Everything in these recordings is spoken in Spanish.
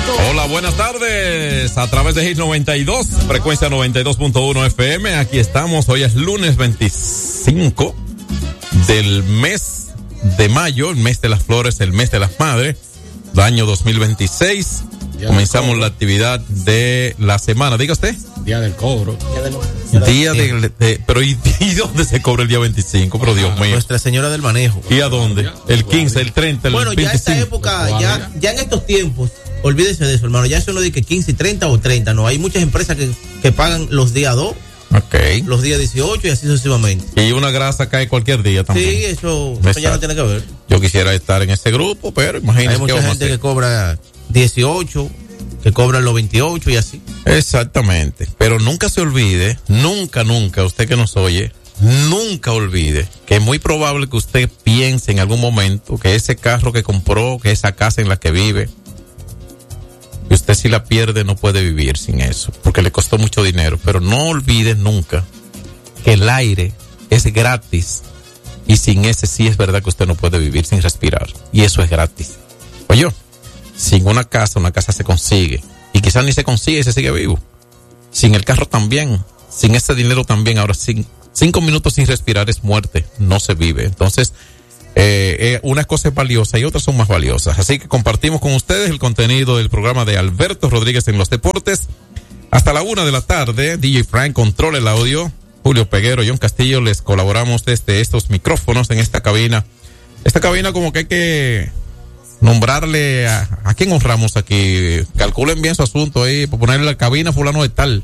Hola, buenas tardes. A través de Hit 92, frecuencia 92.1 FM. Aquí estamos. Hoy es lunes 25 del mes de mayo, el mes de las flores, el mes de las madres, del año 2026. Comenzamos la actividad de la semana. Diga usted. Día del cobro. Pero ¿y dónde se cobra el día 25? Pero Dios mío. Nuestra Señora del Manejo. ¿Y a dónde? El 15, el 30, el 25. Bueno, ya esta época, ya en estos tiempos, olvídese de eso, hermano. Ya eso no dice que 15, 30 o 30, no. Hay muchas empresas que pagan los días 2. Okay. Los días 18 y así sucesivamente. Y una grasa cae cualquier día también. Sí, eso ya no tiene que ver. Yo quisiera estar en ese grupo, pero imagínese. Hay mucha gente que cobra 18, que cobra los 28 y así. Exactamente. Pero nunca se olvide, nunca, usted que nos oye, nunca olvide que es muy probable que usted piense en algún momento que ese carro que compró, que esa casa en la que vive, y usted si la pierde no puede vivir sin eso, porque le costó mucho dinero. Pero no olvide nunca que el aire es gratis y sin ese sí es verdad que usted no puede vivir sin respirar. Y eso es gratis. Oye, sin una casa se consigue. Y quizás ni se consigue y se sigue vivo. Sin el carro también, sin ese dinero también. Ahora, 5 minutos sin respirar es muerte, no se vive. Entonces, una cosa es valiosa y otras son más valiosas. Así que compartimos con ustedes el contenido del programa de Alberto Rodríguez en los deportes. Hasta la 1 de la tarde, DJ Frank controla el audio. Julio Peguero, John Castillo, les colaboramos desde estos micrófonos en esta cabina. Esta cabina como que hay que nombrarle a quién honramos aquí. Calculen bien su asunto ahí, por ponerle la cabina fulano de tal.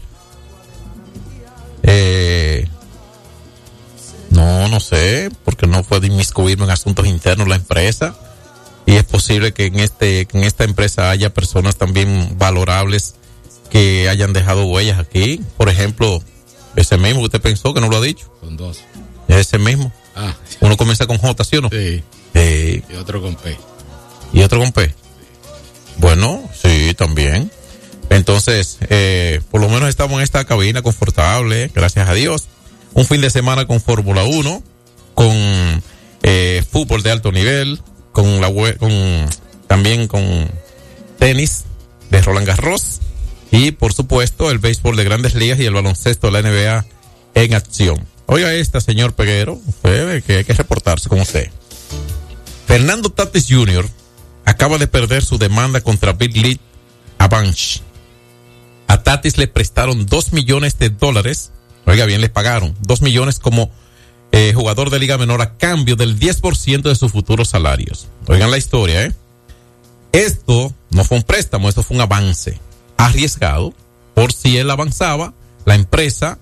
No sé, porque no puede inmiscuirme en asuntos internos de la empresa. Y es posible que en esta empresa haya personas también valorables que hayan dejado huellas aquí. Por ejemplo, ese mismo que usted pensó que no lo ha dicho. Son dos. Ese mismo. Uno comienza con J, ¿sí o no? Sí. Y otro con P. ¿Y otro con P? Bueno, sí, también. Entonces, por lo menos estamos en esta cabina confortable, gracias a Dios. Un fin de semana con Fórmula 1, con fútbol de alto nivel, también con tenis de Roland Garros y, por supuesto, el béisbol de Grandes Ligas y el baloncesto de la NBA en acción. Oiga esta, señor Peguero, que hay que reportarse con usted. Fernando Tatis Jr. acaba de perder su demanda contra Big League Advance. A Tatis le prestaron $2 millones. Oiga bien, les pagaron $2 millones como jugador de liga menor a cambio del 10% de sus futuros salarios. Oigan la historia, Esto no fue un préstamo, esto fue un avance arriesgado. Por si él avanzaba, la empresa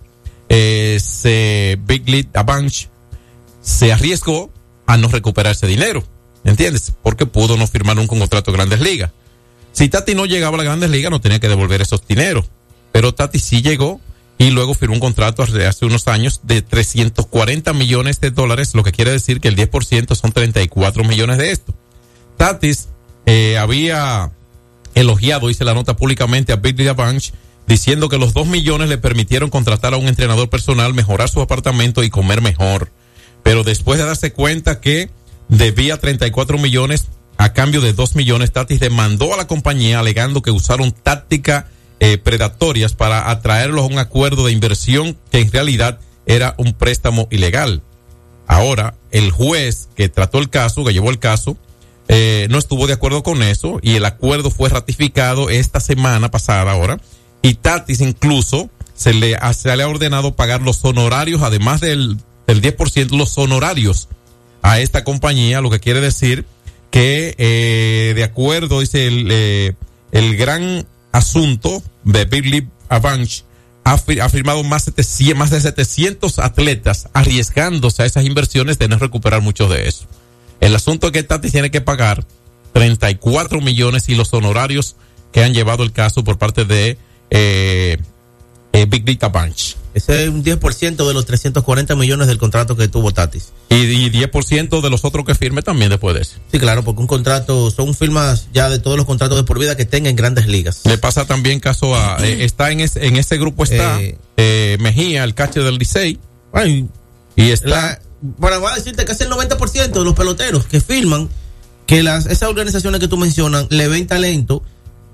Big League Advance se arriesgó a no recuperar ese dinero. ¿Entiendes? Porque pudo no firmar un contrato de Grandes Ligas. Si Tati no llegaba a las Grandes Ligas, no tenía que devolver esos dineros. Pero Tati sí llegó y luego firmó un contrato hace unos años de $340 millones, lo que quiere decir que el 10% son 34 millones de esto. Tatis había elogiado, hice la nota públicamente a Big League Advance, diciendo que los $2 millones le permitieron contratar a un entrenador personal, mejorar su apartamento y comer mejor. Pero después de darse cuenta que debía 34 millones a cambio de $2 millones, Tatis demandó a la compañía alegando que usaron tácticas predatorias para atraerlos a un acuerdo de inversión que en realidad era un préstamo ilegal. Ahora, el juez que trató el caso, que llevó el caso, no estuvo de acuerdo con eso y el acuerdo fue ratificado esta semana pasada ahora, y Tatis incluso se le ha ordenado pagar los honorarios, además del 10%, los honorarios a esta compañía, lo que quiere decir que de acuerdo, dice el gran asunto de Big League Advance, ha firmado más de 700 atletas arriesgándose a esas inversiones de no recuperar mucho de eso. El asunto es que Tatis tiene que pagar 34 millones y los honorarios que han llevado el caso por parte de Big League Advance. Ese es un 10% de los 340 millones del contrato que tuvo Tatis. Y 10% de los otros que firme también después de eso. Sí, claro, porque un contrato, son firmas ya de todos los contratos de por vida que tenga en Grandes Ligas. Le pasa también caso a, está en ese grupo está Mejía, el catcher del Licey. Y está... Bueno, voy a decirte que es el 90% de los peloteros que firman, que esas organizaciones que tú mencionas le ven talento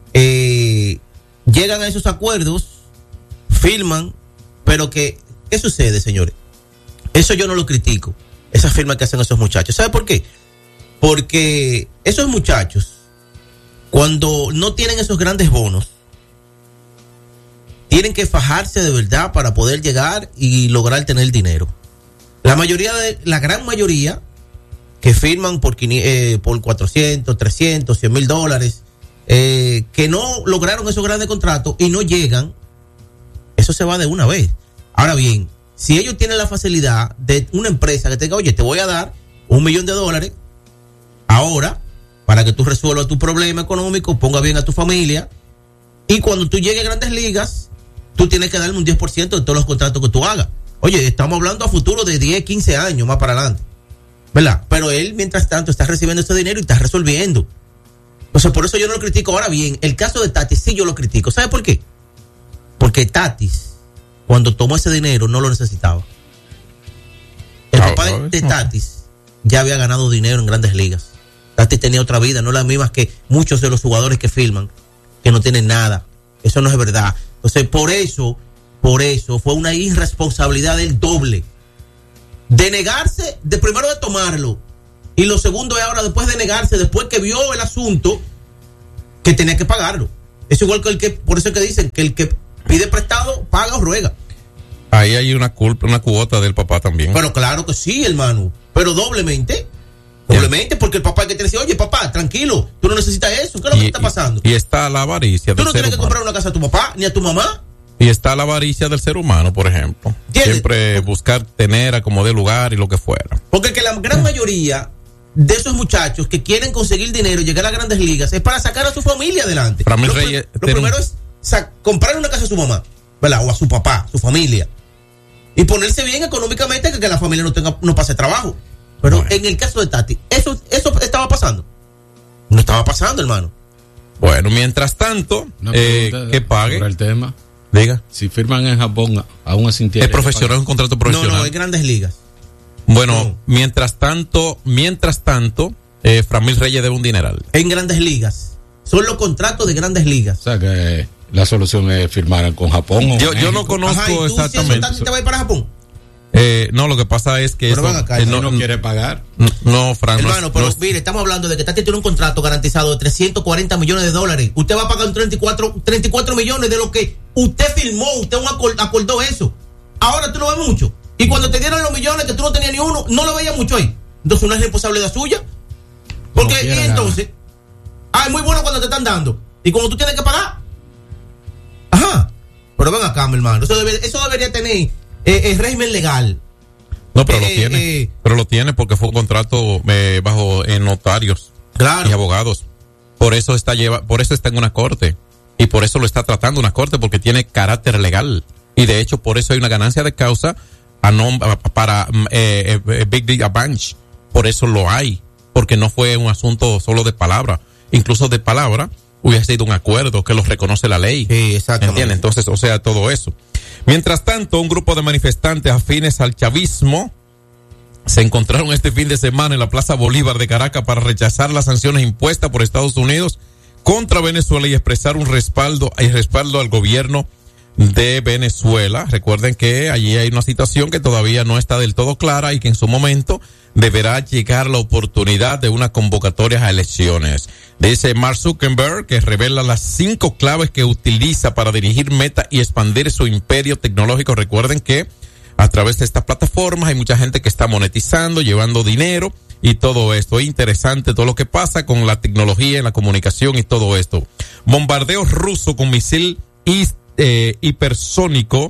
llegan a esos acuerdos, firman, pero ¿qué sucede, señores? Eso yo no lo critico, esa firma que hacen esos muchachos. ¿Sabe por qué? Porque esos muchachos, cuando no tienen esos grandes bonos, tienen que fajarse de verdad para poder llegar y lograr tener dinero. La gran mayoría que firman por 400, 300, $100,000, que no lograron esos grandes contratos y no llegan, eso se va de una vez. Ahora bien, si ellos tienen la facilidad de una empresa que te diga, oye, te voy a dar $1 millón ahora, para que tú resuelvas tu problema económico, ponga bien a tu familia, y cuando tú llegues a Grandes Ligas, tú tienes que darme un 10% de todos los contratos que tú hagas. Oye, estamos hablando a futuro de 10, 15 años más para adelante, ¿verdad? Pero él, mientras tanto, está recibiendo ese dinero y está resolviendo. Entonces, por eso yo no lo critico. Ahora bien, el caso de Tatis sí yo lo critico. ¿Sabe por qué? Porque Tatis, cuando tomó ese dinero, no lo necesitaba. El papá de Tatis ya había ganado dinero en Grandes Ligas. Tatis tenía otra vida, no las mismas que muchos de los jugadores que firman, que no tienen nada. Eso no es verdad. Entonces, por eso fue una irresponsabilidad del doble. De negarse, primero de tomarlo, y lo segundo es ahora después de negarse, después que vio el asunto, que tenía que pagarlo. Es igual que por eso es que dicen que el que pide prestado, paga o ruega. Ahí hay una cuota del papá también. Pero claro que sí, hermano, pero doblemente. Doblemente, porque el papá es que te decía, oye, papá, tranquilo, tú no necesitas eso, ¿qué es lo que está pasando? Y está la avaricia del ser humano. Tú no tienes que comprar una casa a tu papá, ni a tu mamá. Y está la avaricia del ser humano, por ejemplo. ¿Entiendes? Siempre buscar tener a como de lugar y lo que fuera. Porque que la gran mayoría de esos muchachos que quieren conseguir dinero y llegar a Grandes Ligas es para sacar a su familia adelante. Lo primero es comprar una casa a su mamá, ¿verdad? O a su papá, su familia. Y ponerse bien económicamente, que la familia no pase trabajo. Pero bueno, en el caso de Tati, ¿eso estaba pasando? No estaba pasando, hermano. Bueno, mientras tanto, que pague. Sobre el tema. Diga. Si firman en Japón, aún así tiene. ¿Es profesional, es un contrato profesional? No, es Grandes Ligas. Bueno, no. mientras tanto, Framil Reyes debe un dineral. En Grandes Ligas. Son los contratos de Grandes Ligas. O sea que la solución es firmar con Japón. O yo no conozco. Ajá, ¿y tú, exactamente. Si ¿te va a ir para Japón? No, lo que pasa es que no quiere pagar. No, Fran. Hermano, pero mire, estamos hablando de que Tati tiene un contrato garantizado de $340 millones. Usted va a pagar 34 millones de lo que usted firmó, usted acordó eso. Ahora tú lo ves mucho. Y cuando te dieron los millones que tú no tenías ni uno, no lo veías mucho ahí. Entonces, ¿no es responsabilidad suya? Porque, y entonces, es muy bueno cuando te están dando. Y cuando tú tienes que pagar. Ajá. Pero ven acá, mi hermano. Eso debería tener el régimen legal. No, pero lo tiene. Pero lo tiene porque fue un contrato bajo notarios, claro, y abogados. Por eso está en una corte. Y por eso lo está tratando una corte, porque tiene carácter legal. Y de hecho, por eso hay una ganancia de causa para Big League Advance. Por eso lo hay. Porque no fue un asunto solo de palabra. Incluso de palabra hubiera sido un acuerdo que los reconoce la ley. Sí, exactamente. ¿Entiendes? Entonces, o sea, todo eso. Mientras tanto, un grupo de manifestantes afines al chavismo se encontraron este fin de semana en la Plaza Bolívar de Caracas para rechazar las sanciones impuestas por Estados Unidos contra Venezuela y expresar un respaldo al gobierno de Venezuela. Recuerden que allí hay una situación que todavía no está del todo clara y que en su momento deberá llegar la oportunidad de una convocatoria a elecciones. Dice Mark Zuckerberg, que revela las 5 claves que utiliza para dirigir Meta y expandir su imperio tecnológico. Recuerden que a través de estas plataformas hay mucha gente que está monetizando, llevando dinero y todo esto. Es interesante todo lo que pasa con la tecnología, en la comunicación y todo esto. Bombardeo ruso con misil hipersónico.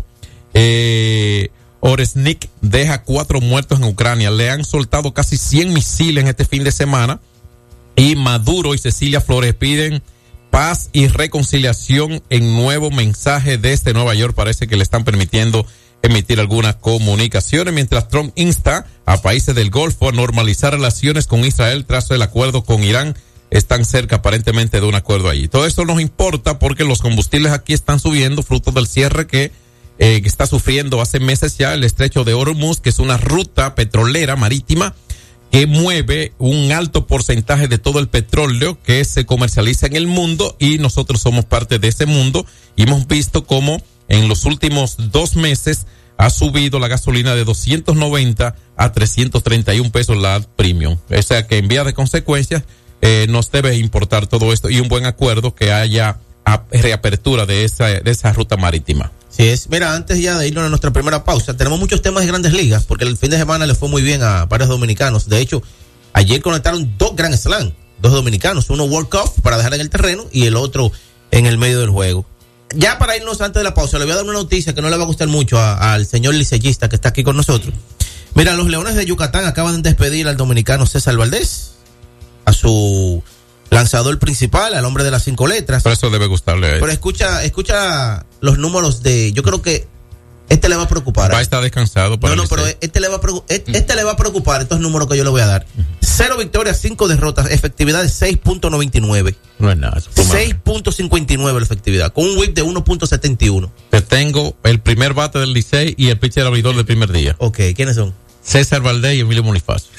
Oresnik deja 4 muertos en Ucrania. Le han soltado casi 100 misiles en este fin de semana. Y Maduro y Cecilia Flores piden paz y reconciliación en nuevo mensaje desde Nueva York. Parece que le están permitiendo emitir algunas comunicaciones, mientras Trump insta a países del Golfo a normalizar relaciones con Israel tras el acuerdo con Irán. Están cerca aparentemente de un acuerdo allí. Todo esto nos importa porque los combustibles aquí están subiendo, fruto del cierre que está sufriendo hace meses ya el estrecho de Hormuz, que es una ruta petrolera marítima que mueve un alto porcentaje de todo el petróleo que se comercializa en el mundo, y nosotros somos parte de ese mundo, y hemos visto cómo en los últimos 2 meses ha subido la gasolina de 290 a 331 pesos la premium. O sea que en vía de consecuencias nos debe importar todo esto, y un buen acuerdo que haya reapertura de esa ruta marítima. Sí es. Mira, antes ya de irnos a nuestra primera pausa, tenemos muchos temas de Grandes Ligas, porque el fin de semana le fue muy bien a varios dominicanos. De hecho, ayer conectaron 2 Grand Slam, 2 dominicanos, uno World Cup para dejar en el terreno y el otro en el medio del juego. Ya para irnos antes de la pausa, le voy a dar una noticia que no le va a gustar mucho al señor liceyista que está aquí con nosotros. Mira, los Leones de Yucatán acaban de despedir al dominicano César Valdés, a su lanzador principal, al hombre de las 5 letras. Por eso debe gustarle a él. Pero escucha los números yo creo que este le va a preocupar. Va a estar descansado para pero este le va a preocupar estos números que yo le voy a dar. 0 victorias, 5 derrotas, efectividad de 6.99. No es nada. 6.59 la efectividad, con un whip de 1.71. Te tengo el primer bate del Licey y el pitcher abridor del primer día. Ok, ¿quiénes son? César Valdés y Emilio Bonifacio.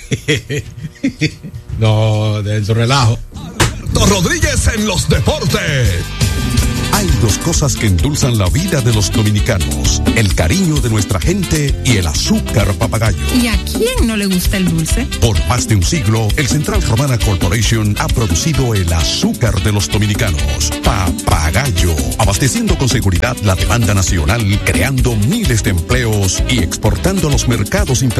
No, de su relajo. Alberto Rodríguez en los deportes. Hay 2 cosas que endulzan la vida de los dominicanos: el cariño de nuestra gente y el azúcar papagayo. ¿Y a quién no le gusta el dulce? Por más de un siglo, el Central Romana Corporation ha producido el azúcar de los dominicanos, Papagayo, abasteciendo con seguridad la demanda nacional, creando miles de empleos y exportando a los mercados internacionales.